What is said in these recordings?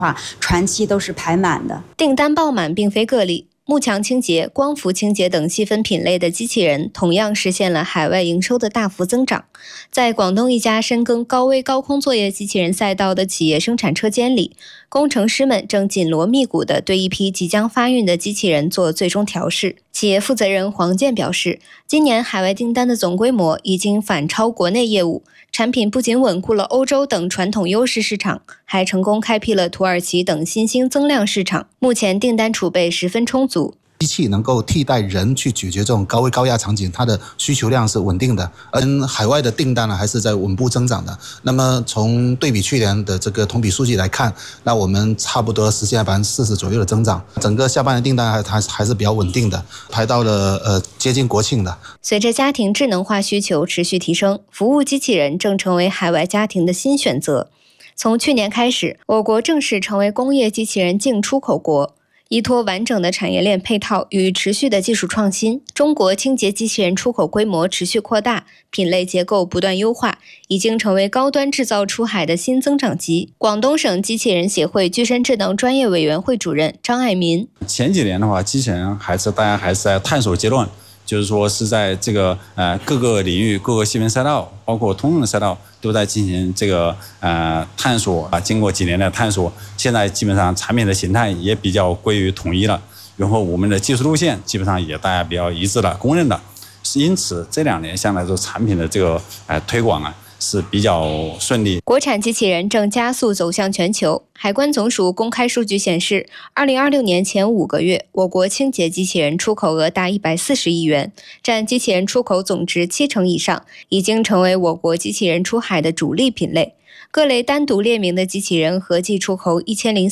船期都是排满的。 订单爆满并非个例。幕墙清洁、光伏清洁等细分品类的机器人同样实现了海外营收的大幅增长。在广东一家深耕高危高空作业机器人赛道的企业生产车间里，工程师们正紧锣密鼓地对一批即将发运的机器人做最终调试。企业负责人黄健表示，今年海外订单的总规模已经反超国内业务，产品不仅稳固了欧洲等传统优势市场，还成功开辟了土耳其等新兴增量市场。目前订单储备十分充足。 机器能够替代人去解决这种高危高压场景，它的需求量是稳定的，而海外的订单呢还是在稳步增长的。那么从对比去年的这个同比数据来看，那我们差不多实现40%左右的增长，整个下半年订单还是比较稳定的，排到了接近国庆的。 随着家庭智能化需求持续提升，服务机器人正成为海外家庭的新选择。从去年开始，我国正式成为工业机器人净出口国。依托完整的产业链配套与持续的技术创新，中国清洁机器人出口规模持续扩大，品类结构不断优化，已经成为高端制造出海的新增长极。广东省机器人协会具身智能专业委员会主任张爱民： 前几年的话，机器人大家还是在探索阶段，就是说是在这个各个领域、各个细分赛道，包括通用的赛道，都在进行这个探索啊。经过几年的探索，现在基本上产品的形态也比较归于统一了，然后我们的技术路线基本上也大家比较一致了、公认的。因此这2年相对来说产品的这个推广是比较顺利。 国产机器人正加速走向全球。海关总署公开数据显示，2026年前5个月，我国清洁机器人出口额达140亿元，占机器人出口总值70%以上，已经成为我国机器人出海的主力品类。各类单独列明的机器人合计出口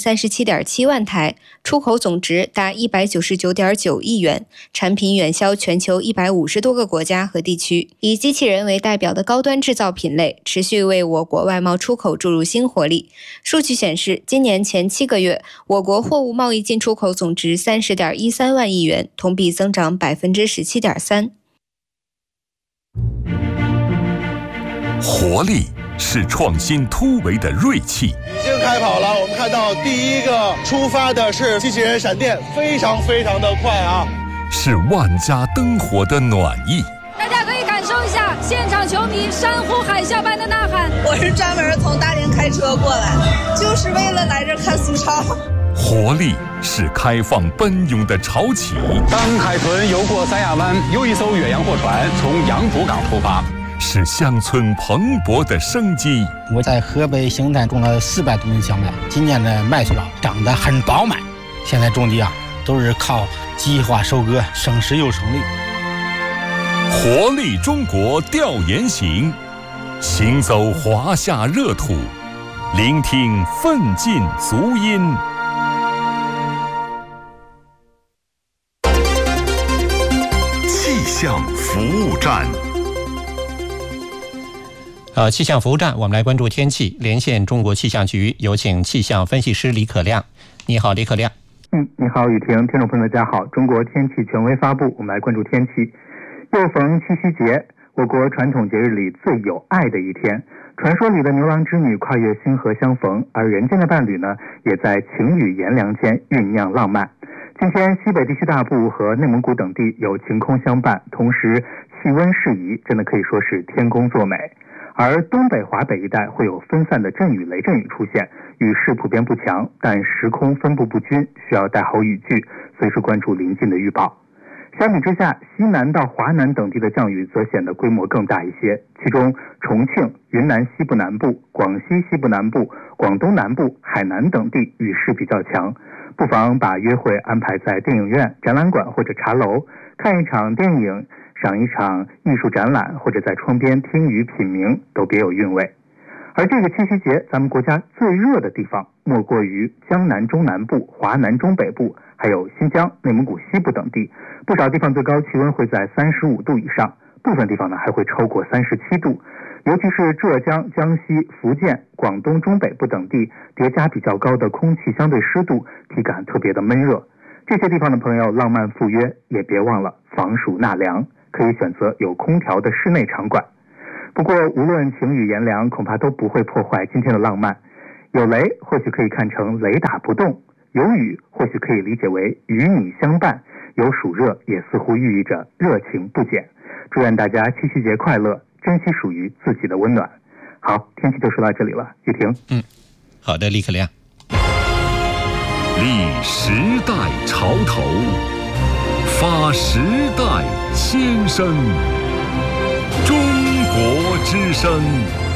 1037.7万台，出口总值达199.9亿元，产品远销全球150多个国家和地区。以机器人为代表的高端制造品类持续为我国外贸出口注入新活力。数据显示，今年前7个月，我国货物贸易进出口总值30.13万亿元，同比增长17.3%。 活力是创新突围的锐气。 已经开跑了，我们看到第一个出发的是机器人闪电，非常的快啊！ 是万家灯火的暖意。 大家可以感受一下现场球迷山呼海啸般的呐喊。 我是专门从大连开车过来，就是为了来这看苏超。 活力是开放奔涌的潮起。 当海豚游过三亚湾，又一艘远洋货船从洋浦港出发。 是乡村蓬勃的生机。 我在河北邢台种了400多亩小麦，今年的麦穗长得很饱满。现在种地都是靠计划收割，省时又省力。 活力中国调研行，行走华夏热土，聆听奋进足音。气象服务站。 气象服务站，我们来关注天气。连线中国气象局，有请气象分析师李可亮。你好，李可亮。 你好，雨婷，听众朋友大家好。中国天气权威发布，我们来关注天气。又逢七夕节，我国传统节日里最有爱的一天。传说里的牛郎织女跨越星河相逢，而人间的伴侣呢，也在晴雨炎凉间酝酿浪漫。今天西北地区大部和内蒙古等地有晴空相伴，同时气温适宜，真的可以说是天公作美。而东北、华北一带会有分散的阵雨、雷阵雨出现，雨势普遍不强，但时空分布不均，需要带好雨具，随时关注临近的预报。相比之下，西南到华南等地的降雨则显得规模更大一些，其中重庆、云南西部南部、广西西部南部、广东南部、海南等地雨势比较强，不妨把约会安排在电影院、展览馆或者茶楼，看一场电影，赏一场艺术展览，或者在窗边听雨品茗，都别有韵味。而这个七夕节，咱们国家最热的地方莫过于江南中南部、华南中北部，还有新疆、内蒙古西部等地，不少地方最高气温会在35度以上，部分地方呢还会超过37度。尤其是浙江、江西、福建、广东中北部等地，叠加比较高的空气相对湿度，体感特别的闷热。这些地方的朋友浪漫赴约，也别忘了防暑纳凉，可以选择有空调的室内场馆。不过无论晴雨炎凉，恐怕都不会破坏今天的浪漫。 有雷或许可以看成雷打不动，有雨或许可以理解为与你相伴，有暑热也似乎寓意着热情不减。祝愿大家七夕节快乐，珍惜属于自己的温暖。好，天气就说到这里了，雨婷。 好的，李可亮。 立时代潮头，发时代先声，中国之声。